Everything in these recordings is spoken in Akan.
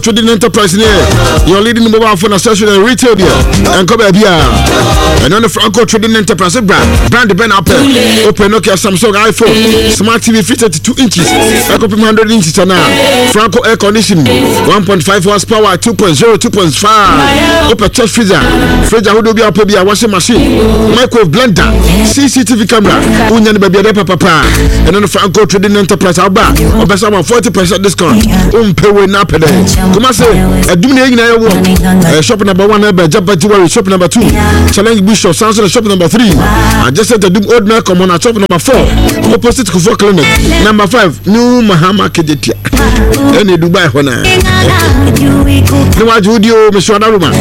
Trading Enterprise near your leading mobile phone accessory and retail there. And come here. And on the Franco Trading Enterprise brand the Ben Apple. Open Nokia, Samsung, iPhone, Smart TV fitted to 2 inches. Echo 100 inches now. Franco air conditioning 1.5 horsepower, 2.0, 2.5. Open chest freezer who do be up a washing machine, microwave blender, CCTV camera. Union baby papa. And on the Franco Trading Enterprise Alba. Best 40% discount. Pay na pede. Kuma say adumne nyina ye wo. Shop number 1 ebe Jabba Jewelry, shop number 2 Challenge Bishop, Samson shop number 3 adjacent to Dum Old Man Common shop number 4 opposite Kufu Clinic number 5 New Mahama Kedetia. Any Dubai hona. No wa judio Mr. Daruma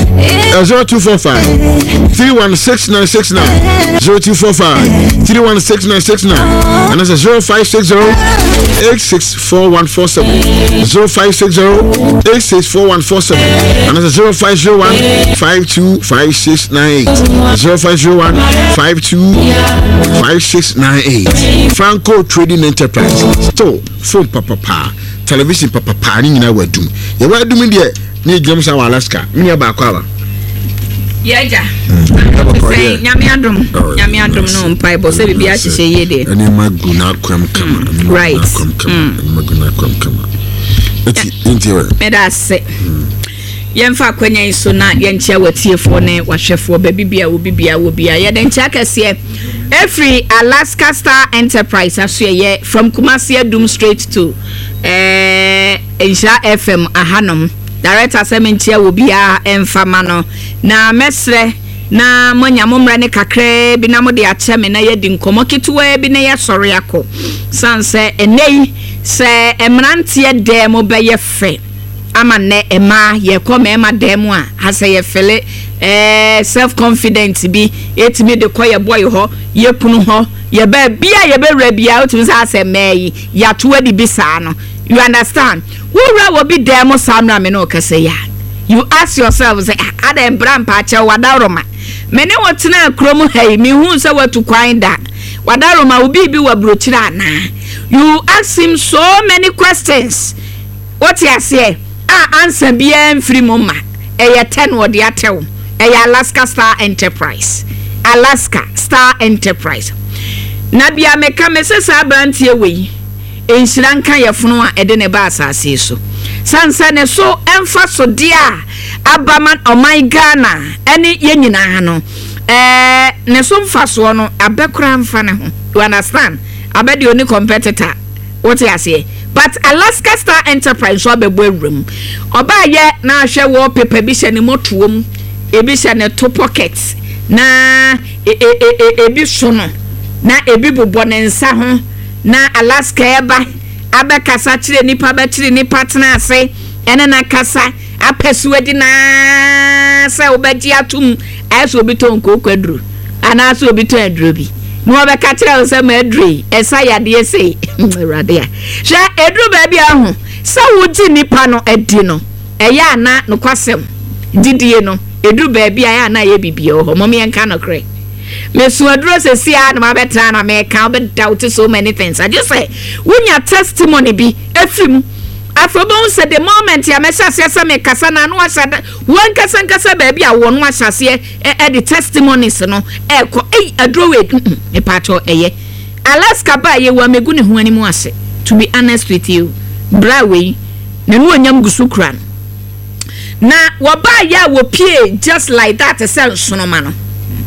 0245 316969 0245 316969 and that's 0560 864147 0560 864147 and that's 0501 525698 0501 525698 Franco Trading Enterprise. So phone papa television papa ni nyina wadum ye wadum de ni James Alaska ni ba kwa Yaja. Nyame adom no mpai bo se bibia hihye ye de. Ene maguna kwam kama. Right. Maguna kwam kama. Eti intiwe. Medase. Yemfa kwanya iso na yenchia watiefo ne wahwefo babibia obibia ye den chia kase every Alaska Star Enterprise aso ye from Kumasi Adum straight to Asia FM ahanom director sementia obia emfama no na mesre na monyamomra ne kakra bi na mode acheme na ye di nkomo ketewa bi na ye sori akọ sanse enei se emrantie dem be ye fe ama ne ema ye koma ema dem a hase ye fele self confidence bi etimi de koye boy ho ye punu ho ye ba bia ye be rabia otimi sa ase meyi ya to adi bisa no you understand wura wo bi dem samra me no kase ya you ask yourself say ada mbram pa che wadaroma mene wotena kromu hai mi hu se watu kwan da wadaroma obi bi wa brochira na you ask him so many questions what you say answer bien free mama eye 10 word ya tew eye Alaska Star Enterprise na bia meka mesesa brantie we ensiranka yefunu a ede ne ba asase so sansa ne so emfa so dia abaman oman Ghana ene yenyina ha no ne so mfa so no abekura mfa ne ho you understand abedi oni competitor what you say but Alaska Star Enterprise so abebo awrum oba ye na ahwe wallpaper bi hye ne motuom ebi hye ne to pockets na ebi so no na ebi bobo ne nsa ho na Alaska eba abekasa kire nipa ba kire nipa tena ase ene na kasa apesuedi na se obedi atum aso obi ton kokwadru ana aso obi ton adru bi no obeka kire o se ma adru esa yade ese rade ya hwe adru ba bia ho se woji nipa no edi no eya na no kwasem didie no adru ba bia ya na ye bibie ho mom ye nka no kre mesu adru se sia na mabetra na me ka be doubt so many things I just say when your testimony be efim afobon say the moment ya mesase se me kasa na no asada won kasa baby a won asase the testimonies no eko adru we e pato eye Alaska ba ye wa megu ne ho animu ase to be honest with you brawe na no anyam gusukran na wo ba ya wo pie just like that say sonoma no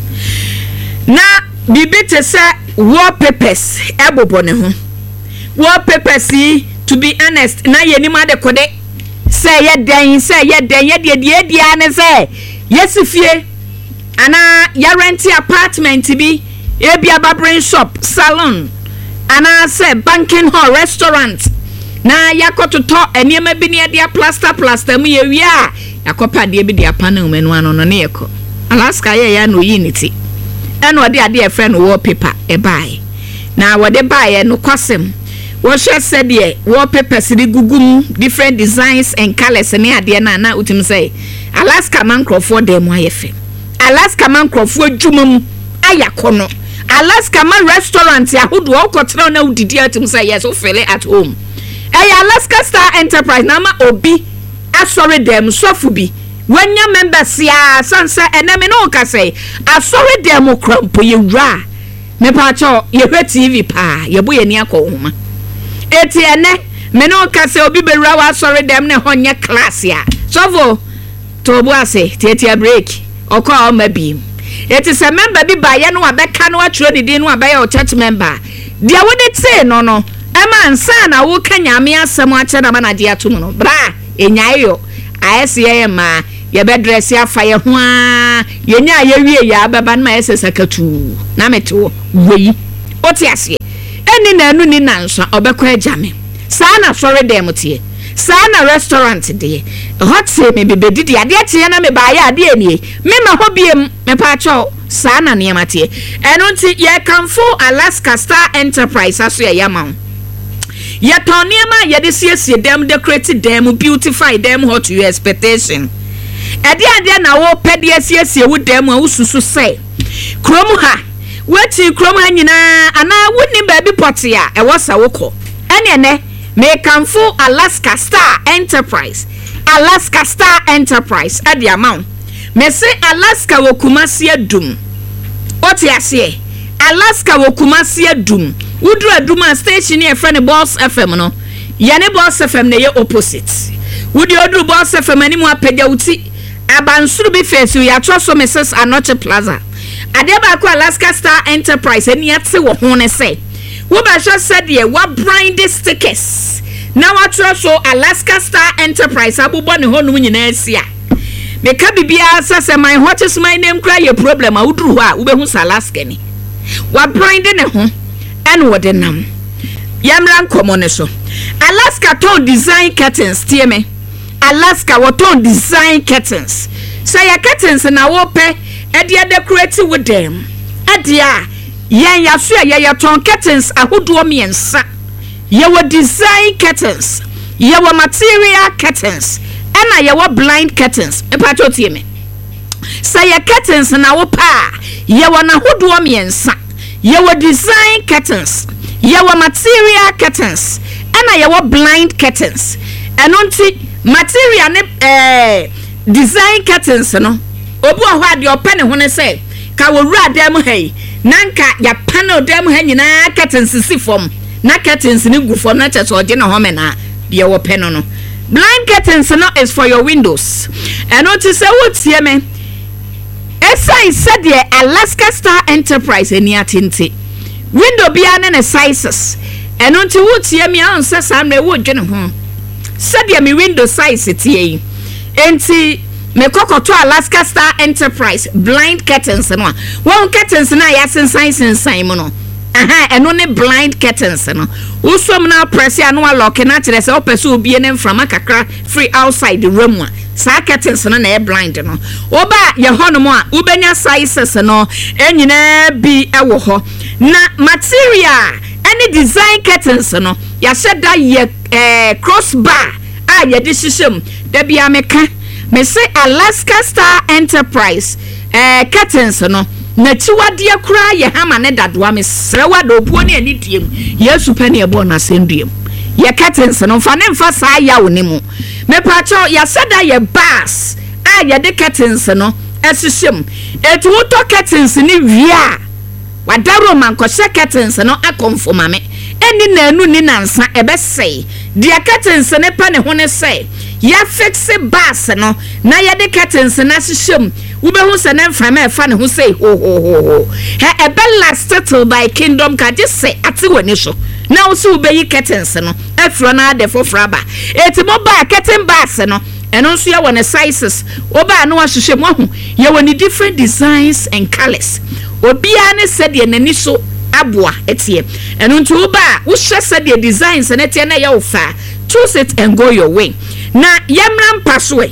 na bibite se wallpapers ebobo ne ho wallpapers to be honest na ye ni ma de kode say ye den ye de ane say yesifie ana ya rent apartment bi e bia barbering shop salon ana say banking hall restaurant na yakototo eniema bi ne dia plaster mu ye wi a yakopa de bi dia panel menu ano no ne yeko Alaska ye ya no unity eno ode ade e friend wallpaper e buy na wode buy no kwasem wo hwe said ye wallpaper si gugum different designs and colors ne ade na utim say Alaska man crofo dem ayefe Alaska man crofo adwumam ayakono Alaska man restaurant yahodo okotra na udidi atum say yes o feel at home Alaska Star Enterprise na ma obi asɔre dem sɔfo bi wanya members ya sansa ename no ka say asɔre dem krampo yewura me pa cho yehwe TV pa yebo ye ni akɔhoma eti ene me no ka say obi bewura wa asɔre dem ne honye class ya sɔfo to bo ase tietia break okɔ o mabi eti se member bi ba ye no abeka no atwere ne din no abaye o church member dia wode tse no ema nsa na wo ka nyame asem ache na na dia to no bra enyayo ayese ma ye be dress afa ye ho a ye nya ye wie ya baba na ayese sakatu na meto weyi oti ase eni na anu ni nanso obekọ agame saa na sorry dem tie saa na restaurant de hot say me be didi ade tie na me ba ya ade enie me ma hobiem me pa cho saa na ne matie eno nti ye kamfo Alaska Star Enterprise aso ye yama ye toniema ye de siesie dem decorate dem beautify dem hot to your expectation ade na wo pede siesie wo dem a wo susu say krom ha wati krom ha nyina ana woni ba bi potia e wosa wokọ ene me kamfo Alaska Star Enterprise at the amount me say Alaska wo Kumasi adum oti ase Alaska wo Kumasi adum udru aduma station e friend Boss FM no ye ne Boss FM ne ye opposite wudi odru Boss FM ani mu apagya uti abansuru bi face ya troso Mrs. Anoche Plaza ade ba ko Alaska Star Enterprise eni ate wo ho ne say wo ba sha said ye wa blind stickers na wa troso Alaska Star Enterprise abubo ne honum nyina asia me ka bibia sase my what is my name cry your problem a udru ho a wo be hu Alaska ni wa blind ne ho en wo de nam yamran komo ne so Alaska ton design curtains tie me Alaska what ton design curtains say ya curtains na wo pe e de decorate with them adia yen ya so ya ton curtains ahodo miensa ye wo design curtains ye wo material curtains ena ye wo blind curtains e pa to tie me say ya curtains na wo pa ye wo na ahodo miensa ye wo design curtains ye wo material curtains ena ye wo blind curtains enonti material ne design curtains no obu ho ade opane ho ne say ka wo wura dem hai nanka ya panel dem ha nyina curtains si form na curtains ni gu form na cheso oje na home na de wo pen no blind curtains no is for your windows enonti say wo tie me esai said the Alaska Star Enterprise eni atente window bia na sizes enonti wo tie me an say samre wo dwene ho said the me window size tie enti me kokoto Alaska Star Enterprise blind curtains no one curtains na ya sensan mo no eno ne blind curtains no usom na press ya no lock na kire se opese obi ne mframa kakra free outside the room a sa curtains no na e blind no oba ye hono a ubenya sizes no enyina bi ewo ho na material any design curtains no ya sheda ye crossbar a ye de hihim da bia meka me say Alaska Star Enterprise curtains no na chiwade akura ye hama ne dadoa me srewa do obuo ne ani diem yesu pani ebo na sendiem ye curtains no fa ne mfa saa ya woni mu me pacho ya sada ye bars a ye de curtains no esihim etu to curtains ni wia wadaro man ko curtains no akonfoma me eni na anu ni nansa ebe sei dia curtains ne pa ne ho ne sei ya fixe bars no na ye de curtains na sihim wo be hu se na mframa e fa ne ho sei ho he e be last till by kingdom ka je say ati woni so na wo so be yi curtains no afro na ade fofra ba eti mo ba curtain bars no eno so ye woni sizes wo ba na wa hwehwe mo hu ye woni different designs and colors obia ne said ye nani so aboa etie eno nti wo ba wo hwe said ye designs na tie na ye wo fa choose it and go your way na yemram paswe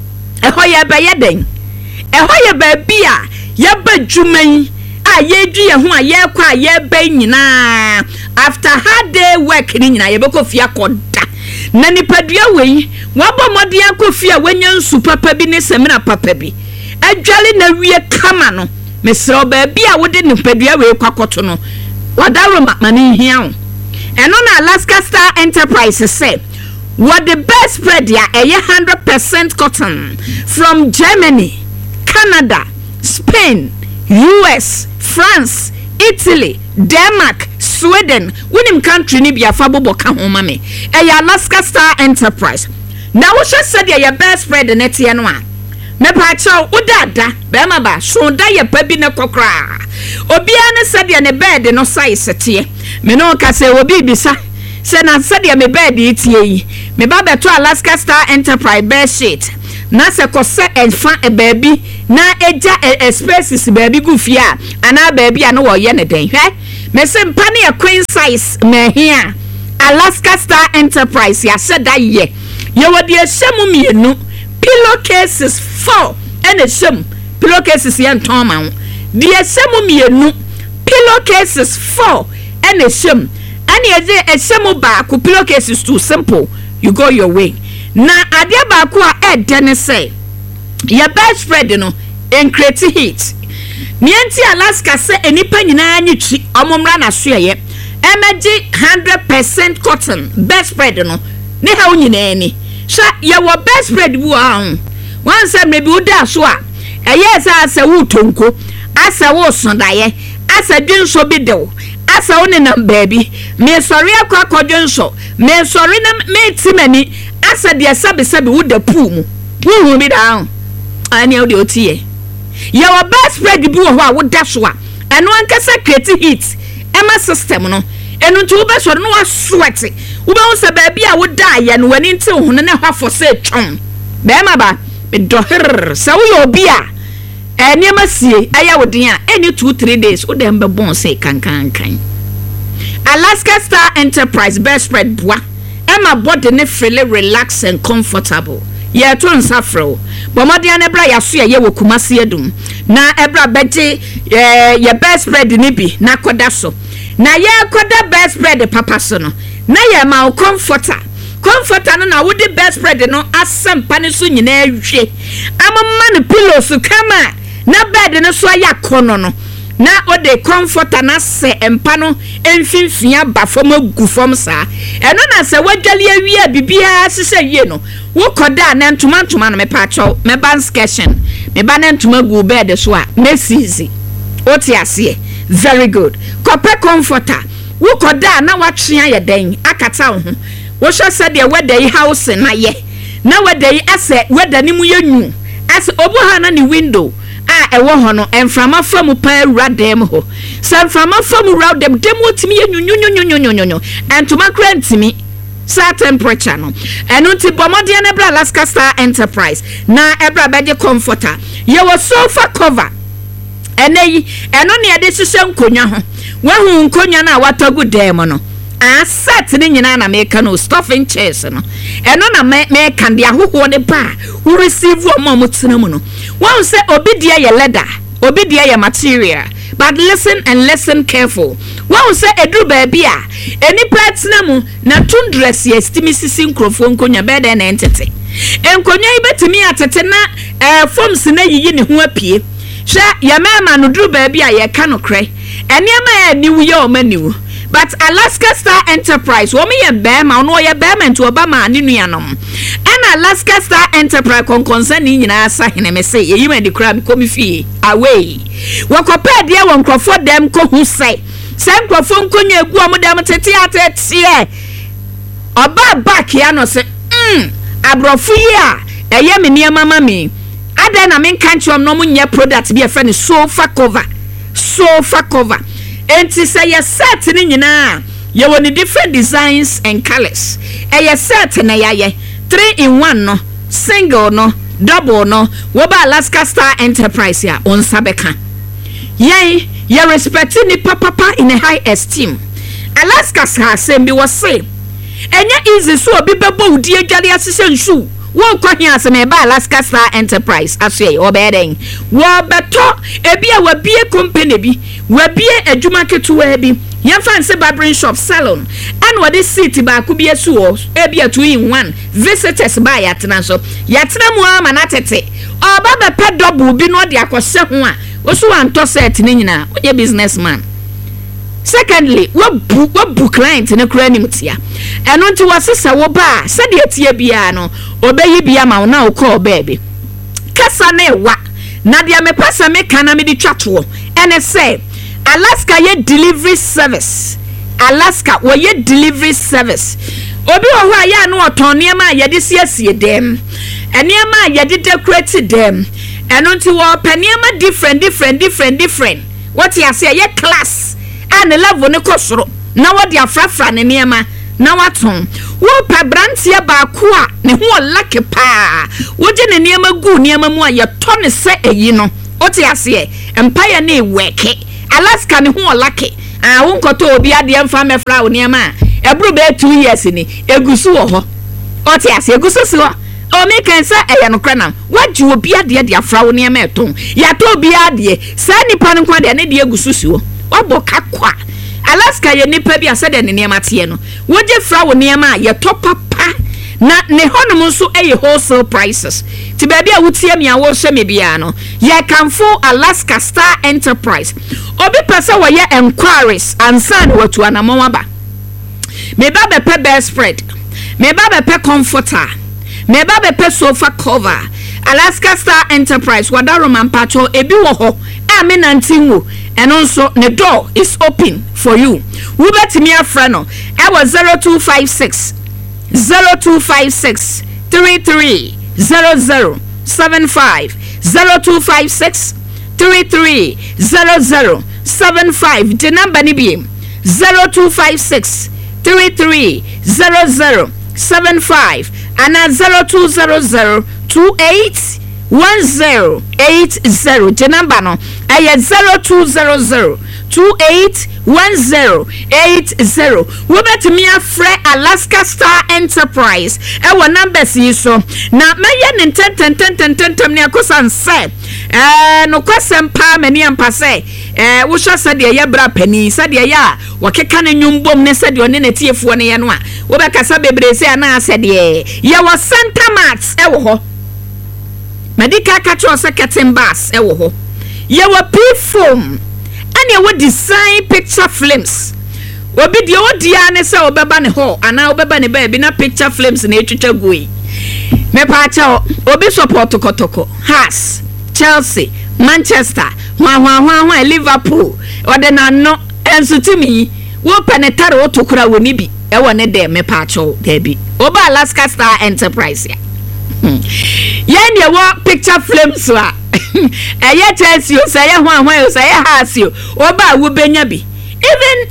eho ye ba yeden eho ye ba bia ye ba dwuman a ye dwu ye ho a ye kwa ye ba nyina after hard day work ni nyina ye be ko fia koda na nipadua wei wabo mode akofia wanya nsu papa bi ne semina papa bi adwale na wie kama no mesro ba bia wode nipadua wei kwakoto no wadaro mani hia eno na Alaska Star Enterprise say what the best spread ya 100% cotton from Germany, Canada, Spain, US, France, Italy, Denmark, Sweden. Winning country ni bi afa bobo ka ho mame. Alaska Star Enterprise. Now we should say your best spread the net year no a. Me pa chaw udada be ma ba so da ye pa bi ne kokra. Obia ne said ne bed no size tie. Me no ka say obi bisa. Say na said me bed itie yi. Me ba beto Alaska Star Enterprise bed sheet. Na se ko se enfa e baby na eja spaces baby gu fia ana baby a no wo ye ne den hwe me se mpa ne a queen size me hia Alaska Star Enterprise ya se da ye wodi ehemu mienu pillowcases 4 ene ehemu pillowcases ye nton ma ho di ehemu mienu pillowcases 4 ene ehemu ani ehemu ba ku pillowcases too simple you go your way. Na adia ba ko a edene say your best spread no en create heat nienti Alaska say enipa nyina anyitwi omomra na so ye emeji 100% cotton best spread no ne ha nyina ani sha ye wo best spread bu a wan say maybe uda so a eye say asa wo tonko asa wo sondaye asa dwunso bi dew asa wo ne nam baby me sori akwa kodwunso me sori na me timani asa de sabe wo da pu mu hu bi down ani o de otie ye wa best spread bi wo ho a wo da so a eno ankasa create heat ema system no enu nti wo be so no wa sweat wo be wo se ba bi a wo da ye no wani nti ho ne hwa for say twon be ma ba be dohir se wo yo bi a eni ma sie aya wo den a eni 2-3 days wo dem be bon say kan Alaska Star Enterprise best spread boa Emma body ne feel relaxed and comfortable. Ye to nsafro. Bomodian ebra yaso ye wo kumase edum. Na ebra beje ye best spread ni bi na koda so. Na ye koda best spread papa so no. Na ye ma comforter. Comforter no na wo de best spread no asempa ne so nyina ahwe. Amama ne pillows kama na bed ne so ayakono no. Na ode comforter na se empa no emfinfia ba fom agu fom sa eno na se wadwale awia bibia sese wie no wo koda na ntoma no me pa chaw me ban sketching me ban ntoma gu bed so a mesizi oti ase very good kope comforter wo koda na watwea ye den akata ho wo hwe se de weda yi house na ye na weda yi ase weda ni mu yenyu ase obuha na ni window ewo ho no enframa fam pa ewura dem ho san frama fam ewura dem otimi nyunyunyunyunyunyu entoma krantimi sa temperature no eno ti bomode na bra Alaska Star Enterprise na ebra beje comforter ye wo sofa cover eneyi eno ne ade hihye nkonya ho wahu nkonya na watagu dem no set ni nyina na make no stuffing chairs no eno na me kan dia hoho ne ba who receive mo tena mu no one say obidia ye leather obidia ye material but listen and listen careful one say edru ba bia eni platinum mu na tundress ye stimi sisi nkrofo nkonya be de na entete enkonya ibetimi atete na forms na yiyi ne ho apie hwe ye mema no dru ba bia ye ka no kre eni ama ya niwu ye o maniwu. But Alaska Star Enterprise, woman ye bema, no ye bema into Obama ninuanom. And Alaska Star Enterprise concern in asa hine me say, you may the crab come fee away. Wakope dear one croford them ko who say. Sam crofon konye gua madam tetiate tie. Oba back here no say, abrofuya, a yemi near mamma me. Ada na men can't you no munye product be a friend sofa cover. Sofa cover. Enti say ye set ni nyina ye woni different designs and colors ye set na ye 3-in-1 no single no double no wo ba Alaska Star Enterprise ya onsabeka ye respect ni papa in a high esteem. Alaska Star sembi wo say enye easy so obi bebo udi adwale asese nsu wo kwa hia se me ba Alaska Star Enterprise asye obeden wo beto ebi a wabie company bi wabie adwuma ketuwa bi yemfa nse barbering shop salon and what this city ba ku bi esu ebi a 2-in-1 visitors ba yatena so yatena mu ama na tete oba be pe double bi no de akose ho a osu anto set ni nyina oye businessman secondly wabu client ne kura nim tia eno nti wasesa wo ba se de tia bia no obeyi bia ma na okọ baby kasa na ewa na dia me pasa me kana me di twato ene say Alaska ye delivery service Alaska wo ye delivery service obi wo ho aya no oton niam a ye de siesie dem eniam a ye de decorate dem eno nti wo peniam different what you say ye class and level ne kosoro na wo de afrafra ne niam na waton wo pa brantia ba ko a ne ho lake pa wo je ne niam gu niam mu a ye to ne se eyi no what you say empire na eweke Alaska ne ho lake wo nkoto obi ade emfa mefra wo niam a ebru be 2 years ni egusu wo ho what you say egusu si ho o me kan sa eye no kra na wagye obi ade de afra wo niam eton ya to obi ade sa nipa no kwa de ne de egusu si ho wabo kakwa Alaska ye nipa bi asede ne niam ate no woje fra wo niam a ye to papa na ne honum nso eye wholesale prices ti ba bia wotie me a wo hwe me bia no ye kanfo Alaska Star Enterprise obi pese wo ye enquiries ansan watu anamon aba me ba be pe bed spread me ba be pe comforter me ba be pe sofa cover Alaska Star Enterprise wadaro mampacho ebi wo ho a me nantinwo and also the door is open for you. We bet me a friend. I was 0256 330075 0256 330075. The number ni be 0256 330075 and 0200 281080. The number no 0200 281080. We bet me a free Alaska Star Enterprise. Our numbers is so. Na me ye ten ne akosan say. No kwasem pa mani ampa say. Wo sha said ye bra pani said ye ya wakeka ne nyumbom ne said one ne tiefo ne ye no a. Wo be kasa bebre say na said ye was Santa Mats e wo ho. Medical catcher second bus e wo ho. Ye were P-foam and ye were design picture films. Obi de odia ne se obeba ne ho ana obeba ne baby na picture films na etwetwa goi. Me pa cha obi support kotoko Hearts, Chelsea, Manchester, hwa Liverpool. Ode na no enso timi wo penetare otokura woni bi e wone de me pa cha debi. Oba Alaska Star Enterprise ya. Yen ye wo picture films wa eye Chelsea o say hwan o say Hearts o oba wo benya bi even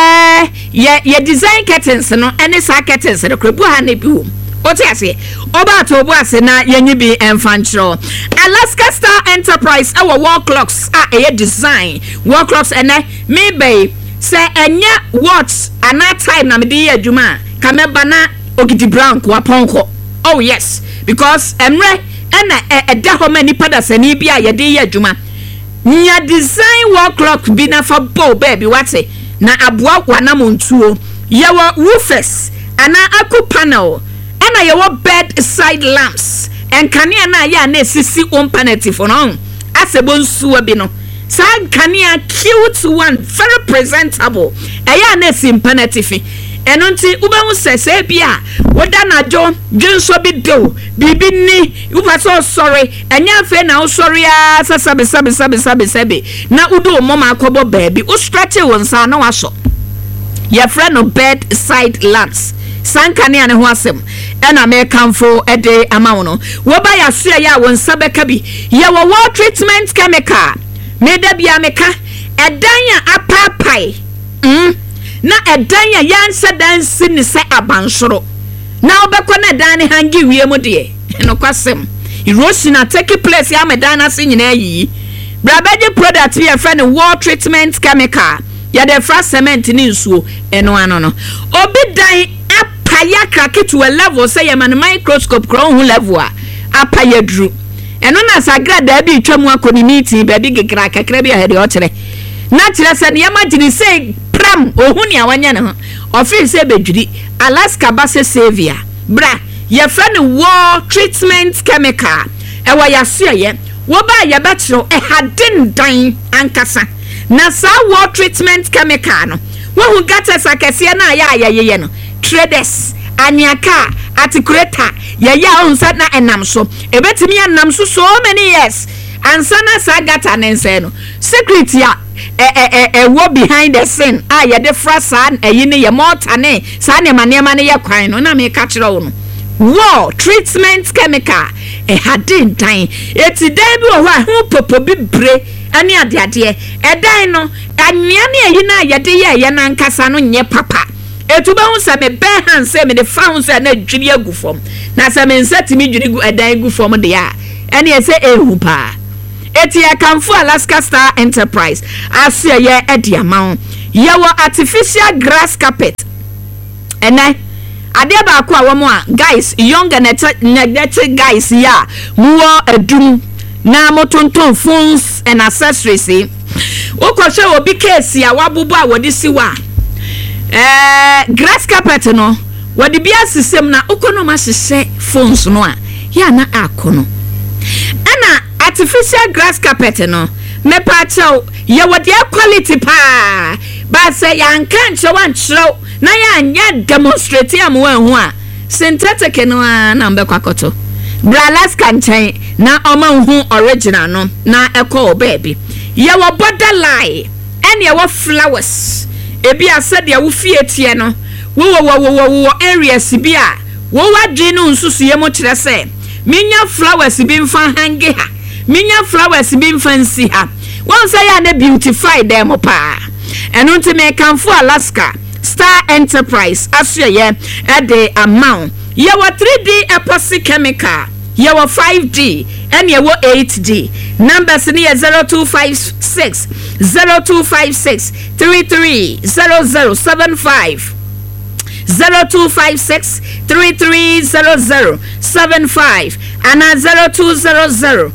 ye design curtains no any sa curtains no krebu ha na bi wo o ti ase oba to obo ase na yenyi bi enfantro Alaska Star Enterprise our wall clocks eye design wall clocks ene me bay say enya watch ana time na me di adwuma ka me bana ogidi brown kwa ponko. Oh yes, because emre ena eda ho mani pada sani bia ye de adwuma nya design wall clock bi na fa bow baby wate na aboa wanam ntuo ye wo roofers ana aku panel ena ye wo bed side lamps enkania na ya na sisi comparative no asebo nsuo bi no san kania cute one very presentable eya na simpanative eno nti ubehu sese bia woda najo dwunso bi do bibi ni upaso sorry enya fe na wo sorry a sabe na udo mama akobo baby u stretch wonsa na waso your friend no bed side lamps sankane ne ho asem ena me kanfo ede amawono wo ba ya so ya wonsa beka bi ye wo water treatment chemical me da bia meka edan ya apapai na edan ya yansa dansi ni se abansoro na obekọ na edan ne hangi wiem de no kwasem erosion take place ya medan na se nyina yi brabaje product we friend water treatment chemical ya de fra cement ni nsuo eno ano no obi dan apaya crack to a level say ya man microscope kro hu level a apaya dru eno na sagra da bi twam akoni meeting ba bi gekra kakra bi ahede o kire na kire se ne imagine say pram ohuni awanya ne ho office se bedwiri Alaska base savior bra ye friend war treatment chemical e wa ya so ye wo ba ye betro e hadin dan ankasa na sa water treatment chemical no wo gutters akese na ya no traders anyaka articulator ya onsa na enam so ebetimi enam so many years ansana sa gata nense no secret ya wo behind the scene ya de frasa eyi ne ye mortar ne sa ne manema ne ye kwan no na me ka kire wo no war treatment chemical hadin dan eti dan bi wo ho popo bi bre ani ade edan no anua ne eyi na ye de ye na nkasa no nye papa etuba hu se me be han se me de fa hu se na dwiri agufom na se me nsatimi dwiri gu edan gufom de ya ene ese ehu pa eti akamfo Alaska Star Enterprise asia ye edi amount ye wo artificial grass carpet ene ade ba ko awomo a guys young energetic guys ya muwo adum na motonton phones and accessories ukoshe obi case ya wabubu a wodi siwa grass carpet no wodi bia system na ukono ma hye phones no a ya na akono ana artificial grass carpet no me pa chaw ye wodi quality pa ba say yan kan chewan chro na ya nya demonstrate am wan hu a synthetic no na mbe kwakoto Alaska nchen na oma hu original no na ekọ baby ye wo borderline and ye wo flowers ebi asade ye wo fietie no wo areas bi a wo wadwe no nsusu ye mo kire se minya flowers bi mfa hange ha minya flowers bi mfa nsi ha won say ya na beautify them pa enu nti me kanfo Alaska Star Enterprise asye ye the amount ye wo 3D epoxy chemical ye wo 5D and ye wo 8D numbers ni 0256 330075 0256 330075 and 0200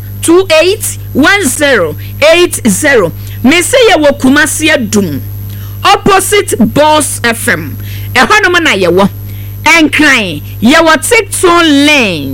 281080 me say ye wo Kumasi Adum opposite Boss FM ehwanoma na ye wo enkran ye wo TikTok lane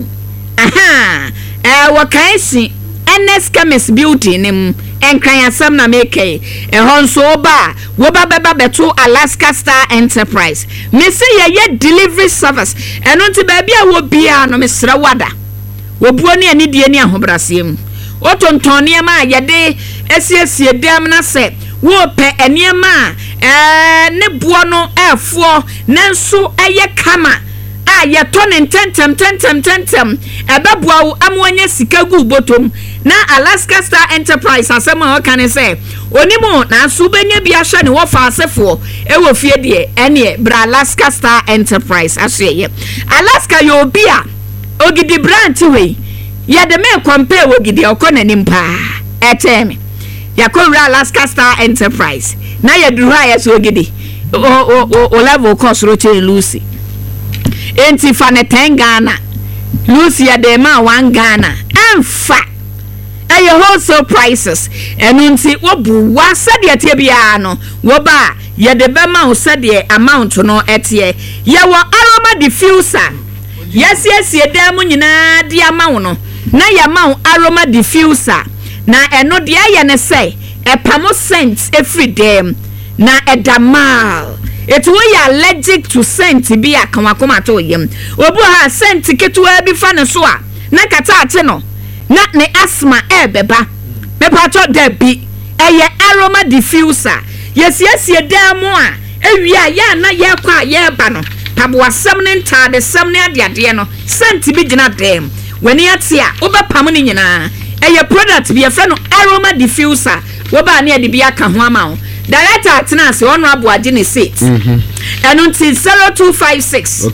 wo kansi NS Chemist Beauty nim enkran asam na make ehonso ba wo ba beto Alaska Star Enterprise me say ye delivery service eno nti ba bia wo bia no me sra wada wo buo ne ani die ne ahobrasem otonton ne ma ye de esiesie dem na se wo pe eniema ne buo no efo nanso eye kama ye tonen tentem ebebua wo amwanya sika gu botom na Alaska Star Enterprise asema ho kan se onimu na so benya bia hye ne wo fa asefo ewo fie de ene bra Alaska Star Enterprise aseye Alaska yo bia ogidi branch we ye de me compare ogidi okona nimpa eteme yakowura Alaska Star Enterprise na ye duru ha ye so ogidi o level cost roche Lucy enti fa ne 10 Ghana Lucy ya de ma 1 Ghana emfa aye wholesale prices enunti wo bu wa sade tie bia no wo ba ye de be ma wo sade amount no etie ye wo aroma diffuser yes ye dem nyina de amount no na ya ma aroma diffuser na eno de aye ne say epamo scent every day na edamal it we allergic to scent bi akanwakoma to yem obu ha scent ketuwa bi fa ne so a na kata ate no na ne asthma beba me pato da bi eye aroma diffuser yesiesie demo a ewia ya na ye kwa ye ba no tabo asem ne ntade sem ne ade no scent bi gina dem wani ate a obepam ne nyina eye product bi ye fra no aroma diffuser wo ba ne ade bi aka ho ama ho director atnase onu aboade ne seat enunti 0256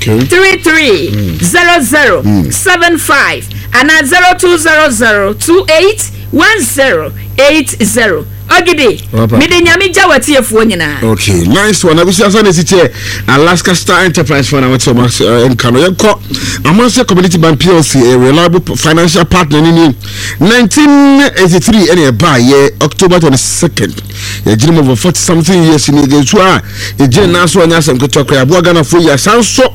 330075 and 0200281080 ogidi mede nyame jawati efuo nyina okay nice one abusi asa ne siche Alaska Star Enterprise for na to max enkano yenko Amanse Community Bank PLC a reliable financial partner ni 1983 any buy ye October 22nd ye dream over 40 something years in the so e je na so anya sam ko tokra abo Ghana for ya sanso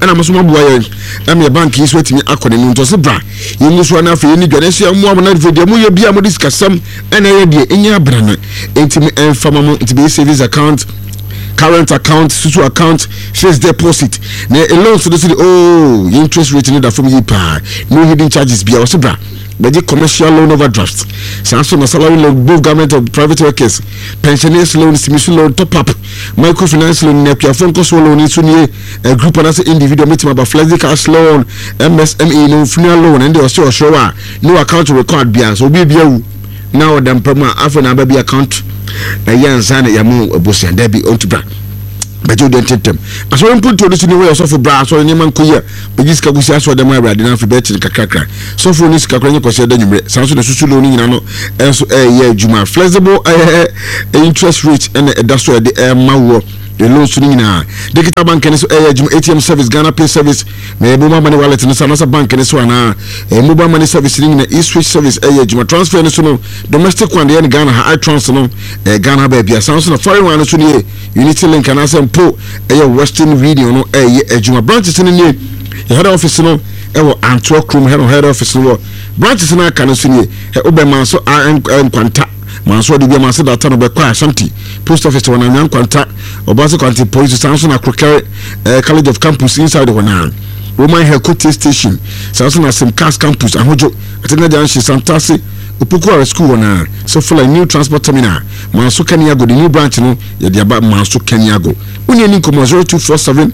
ɛna mo so maboa yɛn ɛme bank yi so atimi akɔne no nto se bra yɛngu so na afei yɛni dwane so amu na video mu yɛ bia mo diskasam ɛna yɛ de ɛnya abrana entimi ɛmfama mo ntimi savings account current account, susu account, fixed deposit. Na alone so this oh, interest rate no da from you pa. No hidden charges be our bra. But the commercial loan overdraft. Sanso na salary loan, both government or private workers, pensioners loan, submission loan, top up, microfinance loan, nepia phone cost loan, insuni a group and as individual meeting about flexi cash loan, MSME no funeral loan, and they also show no account record bias. So be now them perma after na baby account. Na yanzana yamu bosi andabi ontubra bajo den tentem aso input to this ni way so for bra so ni man koye bigis ka gusi aso dem abra de na fi bet kakrakra so for ni sika kwanye kwose da nyumre sanso na susu lo ni nyina no enso ye adwuma flexible interest rate and da so de mawo the loan so ni nyina digital bank ni so adwuma ATM service Ghana Pay service me mobile money wallet ni sa bank ni so na mobile money service ni nyina e-switch service adwuma transfer ni so no domestic one de Ghana ha iTrans no Ghana ba bia sanso na foreign one so ni Unity Link and as po Western Region no adwuma branches ni head office no Antwerp room head office no branches na kan so ni obema so kwanta manso de bia manso data no be kwa Ashanti post office wana nyan kwanta obase kwanta police sanso na Krokere college of campus inside the one Roman Health station sanso na Simcast campus ahojo atena janshi Santasi Upuku school wana so for a new transport terminal manso Keniago the new branch no ya dia ba manso Keniago uni ni komo 0247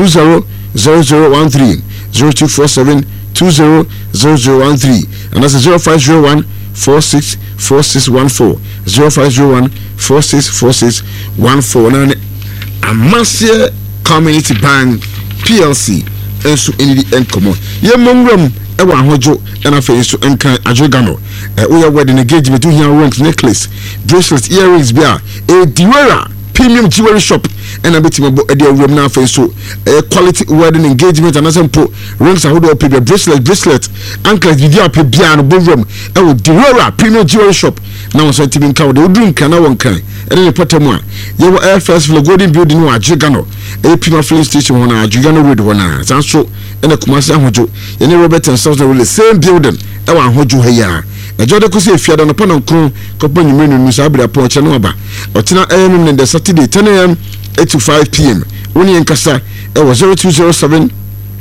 200013 0247 200013 and that's 0501 464614 0501 464614 nane Amasia Community Bank PLC enso eni enkomo ye mongram e wa hojo na fe enso enkan ajogano we are wedding engagement to here rings necklace bracelets earrings bia Diwera premium jewelry shop and a bit of a room now for so quality wedding engagement and as simple rings a hold up bracelet ankle video up piano room Diwera premium jewelry shop now so to be count the drink and one kind and then put them one you were air first for golden building wa Jigano a Pima filling station on a Jigano road one so and a Kumasi Hojo and Robert and South the same building ewa hojo here na jode ko se fiada no pano kron kopo nyimre no so abira po che no aba otina ayem ne the Saturday 10 am to 5 pm woni enkasa e wo 0207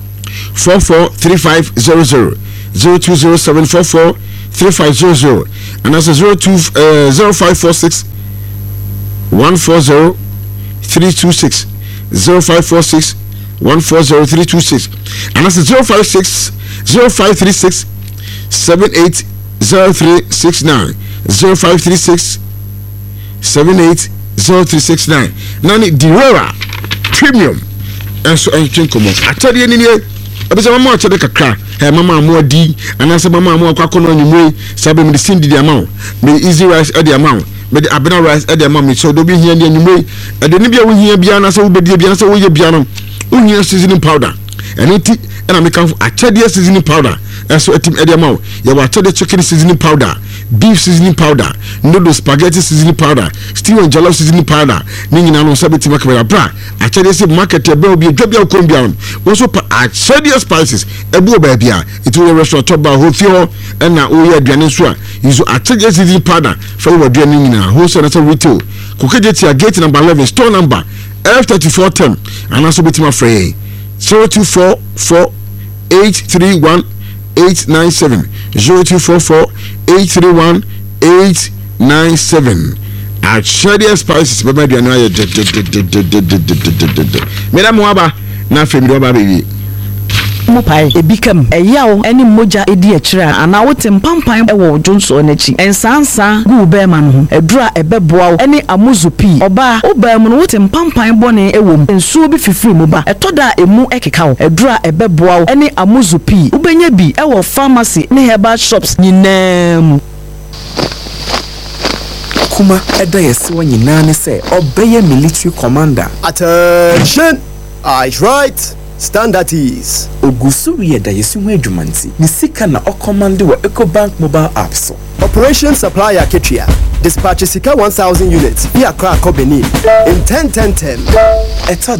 443500 0207 443500 and that's 0546 140 326 0546 140 326 and that's 056 0536 780369 0536 780369 nani Diwera premium enso entwen komo atade ni nie ebisa mama atade kakra mama amu adi anase mama amu akwakono nyumwe sabe me sindi di amount me easy rice adi amount me the abena rice adi amount me so do bi hia di nyumwe ade ni bia wo hia bia na se wo bedi bia na se wo ye bia no wo hia seasoning powder enoti na me kan atade seasoning powder so etim edi amount ya wa atade chicken seasoning powder beef seasoning powder noodle spaghetti seasoning powder stew and jollof seasoning powder ni nyina no sabeti makabra bra atade se market ebe obi dwabia kombia no wo so pa atade spices ebu oba bia itu restaurant top ba ho fio na o ye aduane so a yuzo atade seasoning powder fa wo aduane nyina ho so na so retail kokeje tia gate number 11 store number F3410 and so beti ma free 0244 831 897 0244 831 897 at Shadia Spices by Media Noya Madam Waba na family Waba baby Mupai ebikam eyawo eni moja edi akira ana wote mpampan ewo jonso nachi ensansa gu bema no edura ebeboa eni amuzupi oba obam no wote mpampan bone ewom ensuo bi fifiri mu ba etoda emu ekekawo edura ebeboa eni amuzupi ubenya bi ewo pharmacy ne herbal shops nyinam kuma eda yesi wanyina ne se obeye military commander. Attention, eyes right, stand at ease. Ogusuri eda yesi wedumanti ni sika na okomande wa EcoBank mobile app so. Operation Supplier Ketria dispatches Sika 1000 units via Accra Benin in 10-10-10. Etoda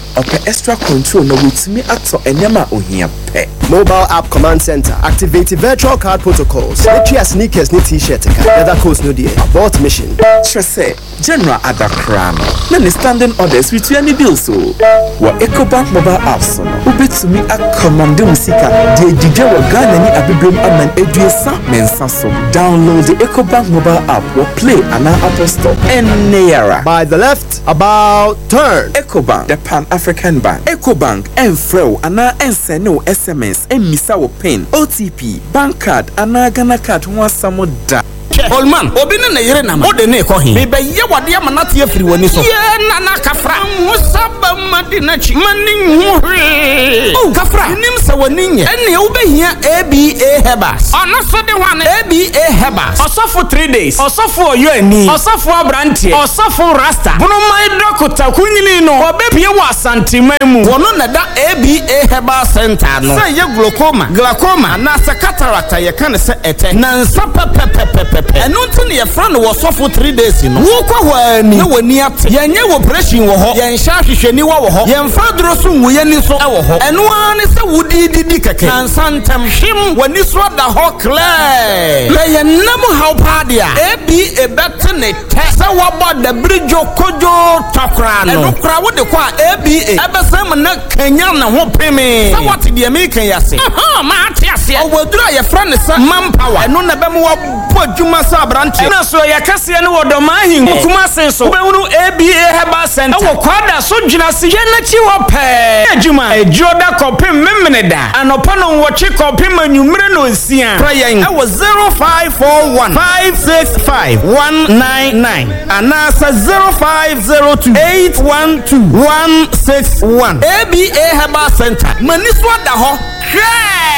Ope extra control na wetumi ato enyama ohia pe. Mobile app command center. Activate virtual card protocols. Let's sneakers ni t-shirt. Leather coats no dear. Abort mission. Trese General Adakrano. Na ne standing orders with any bills so. Wa EcoBank mobile apps no. Ubetumi akomande musika. Die dije wa Ghana ni abibrem aman eduesa mensa so. Download the EcoBank mobile app or play an Apple Store. Neyara. By the left, about turn. EcoBank, the Pan-African Bank. EcoBank, Enfreo, Ana Enseno SMS, Emisa wo PIN, OTP, bank card, Ana Ghana card, Wasamo da. Olman, obine na yere na mo de ne ko hin. Me be ye wade amanate afiri woni so. Ye na na kafra. Musaba madina chi. Mani hwe. Oh kafra. Nim se woni nye. Ene wo be hia ABA Hebas. Ono so de hwane ABA Hebas. Osofo 3 days. Osofo oyo ani. Osofo abrantie. Osofo rasta. Bono mai dokota kunyini no. Obepie wo asanteman mu. Wono na da ABA Hebas Center no. Say ye glaucoma na se cataract ye kan se ete. Na nsa pepepepepe. Eno ntini ye friend wo so for 3 days no. Wo kwa hwani na wani ate. Ye nye operation wo ho. Ye nhya hwehwani wo ho. Ye mfa dro so nwuye ni so wo ho. Eno ani se wudi keke. Na nsantem hwim wani so da ho clear. Le ye nam how padia. Ebi ebet ne te. Se wo bo da bridge kojo takra no. Eno kra wo de kwa ABA. Ebesem na kanya na ho peme. Se what de me kan yase. Aha ma ate ase. O wodura ye friend se manpower. Eno na be mo wo Jumasa branch. Na so ya kase ne wodoma hin kuma sen so. Be hunu ABA Herbal Center. Wo kwada so dwuna se ye na chi ho pe. Adwuma ejoda kopem memene da. Anopa no wo chi kopem anwumre no nsia. Prayen. E wo 0541 565 199. Anasa 0502 812 161. ABA Herbal Center. Mani so da ho. Hwe